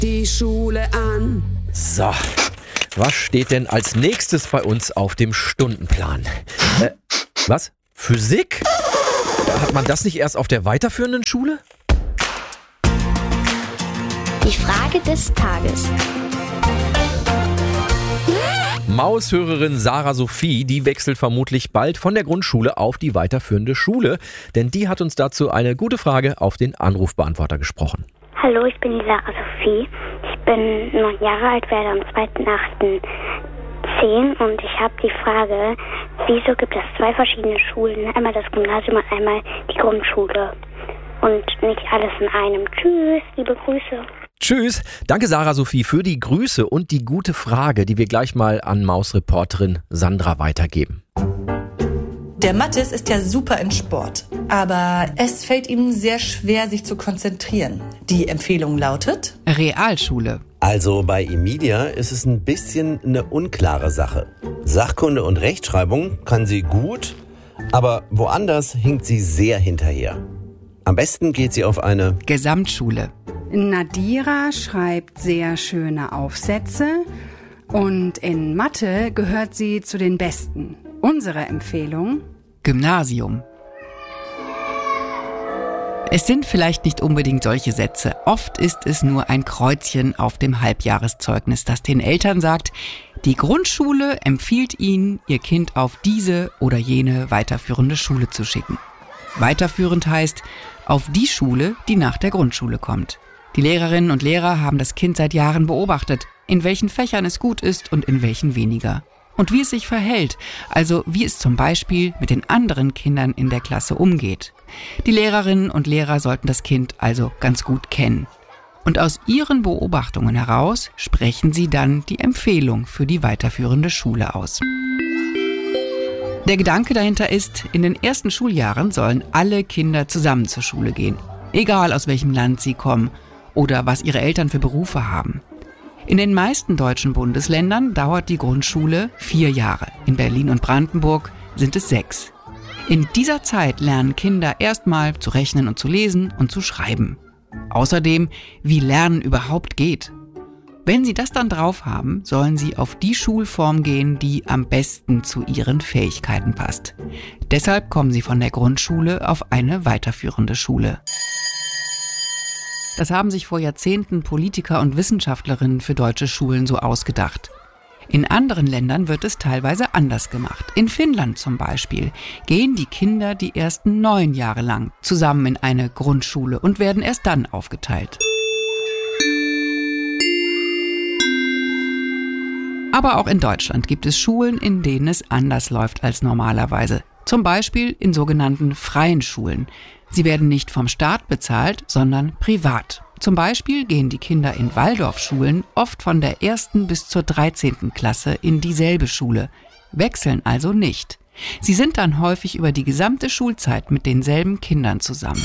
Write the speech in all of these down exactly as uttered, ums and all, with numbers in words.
die Schule an. So, was steht denn als nächstes bei uns auf dem Stundenplan? Äh, was? Physik? Hat man das nicht erst auf der weiterführenden Schule? Die Frage des Tages. Maushörerin Sarah Sophie, die wechselt vermutlich bald von der Grundschule auf die weiterführende Schule, denn die hat uns dazu eine gute Frage auf den Anrufbeantworter gesprochen. Hallo, ich bin die Sarah Sophie. Ich bin neun Jahre alt, werde am zweiten achten zehn und ich habe die Frage, wieso gibt es zwei verschiedene Schulen, einmal das Gymnasium und einmal die Grundschule und nicht alles in einem. Tschüss, liebe Grüße. Tschüss. Danke Sarah Sophie für die Grüße und die gute Frage, die wir gleich mal an Mausreporterin Sandra weitergeben. Der Mathis ist ja super in Sport, aber es fällt ihm sehr schwer, sich zu konzentrieren. Die Empfehlung lautet: Realschule. Also bei Emilia ist es ein bisschen eine unklare Sache. Sachkunde und Rechtschreibung kann sie gut, aber woanders hinkt sie sehr hinterher. Am besten geht sie auf eine Gesamtschule. Nadira schreibt sehr schöne Aufsätze und in Mathe gehört sie zu den Besten. Unsere Empfehlung: Gymnasium. Es sind vielleicht nicht unbedingt solche Sätze. Oft ist es nur ein Kreuzchen auf dem Halbjahreszeugnis, das den Eltern sagt, die Grundschule empfiehlt ihnen, ihr Kind auf diese oder jene weiterführende Schule zu schicken. Weiterführend heißt, auf die Schule, die nach der Grundschule kommt. Die Lehrerinnen und Lehrer haben das Kind seit Jahren beobachtet, in welchen Fächern es gut ist und in welchen weniger. Und wie es sich verhält, also wie es zum Beispiel mit den anderen Kindern in der Klasse umgeht. Die Lehrerinnen und Lehrer sollten das Kind also ganz gut kennen. Und aus ihren Beobachtungen heraus sprechen sie dann die Empfehlung für die weiterführende Schule aus. Der Gedanke dahinter ist, in den ersten Schuljahren sollen alle Kinder zusammen zur Schule gehen, egal aus welchem Land sie kommen oder was ihre Eltern für Berufe haben. In den meisten deutschen Bundesländern dauert die Grundschule vier Jahre. In Berlin und Brandenburg sind es sechs. In dieser Zeit lernen Kinder erstmal zu rechnen und zu lesen und zu schreiben. Außerdem, wie Lernen überhaupt geht. Wenn sie das dann drauf haben, sollen sie auf die Schulform gehen, die am besten zu ihren Fähigkeiten passt. Deshalb kommen sie von der Grundschule auf eine weiterführende Schule. Das haben sich vor Jahrzehnten Politiker und Wissenschaftlerinnen für deutsche Schulen so ausgedacht. In anderen Ländern wird es teilweise anders gemacht. In Finnland zum Beispiel gehen die Kinder die ersten neun Jahre lang zusammen in eine Grundschule und werden erst dann aufgeteilt. Aber auch in Deutschland gibt es Schulen, in denen es anders läuft als normalerweise. Zum Beispiel in sogenannten freien Schulen. Sie werden nicht vom Staat bezahlt, sondern privat. Zum Beispiel gehen die Kinder in Waldorfschulen oft von der ersten bis zur dreizehnten Klasse in dieselbe Schule, wechseln also nicht. Sie sind dann häufig über die gesamte Schulzeit mit denselben Kindern zusammen.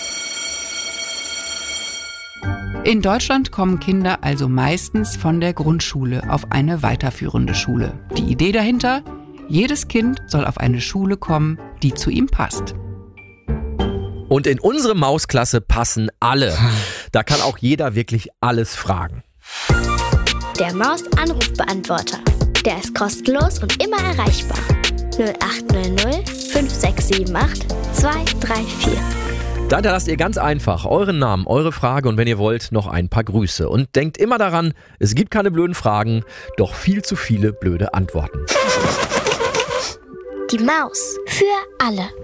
In Deutschland kommen Kinder also meistens von der Grundschule auf eine weiterführende Schule. Die Idee dahinter: jedes Kind soll auf eine Schule kommen, die zu ihm passt. Und in unsere Mausklasse passen alle. Da kann auch jeder wirklich alles fragen. Der Maus-Anrufbeantworter. Der ist kostenlos und immer erreichbar. null acht null null fünf sechs sieben acht zwei drei vier. Da hinterlasst ihr ganz einfach euren Namen, eure Frage und wenn ihr wollt, noch ein paar Grüße. Und denkt immer daran, es gibt keine blöden Fragen, doch viel zu viele blöde Antworten. Die Maus für alle.